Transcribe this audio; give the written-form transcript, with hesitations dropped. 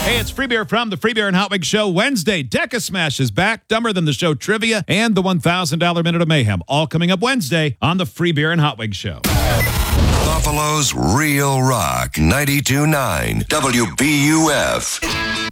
Hey, it's Free Beer from the Free Beer and Hot Wings Show. Wednesday, Deca Smash is back, Dumber Than the Show trivia, and the $1,000 Minute of Mayhem. All coming up Wednesday on the Free Beer and Hot Wings Show. Buffalo's Real Rock 92.9 WBUF.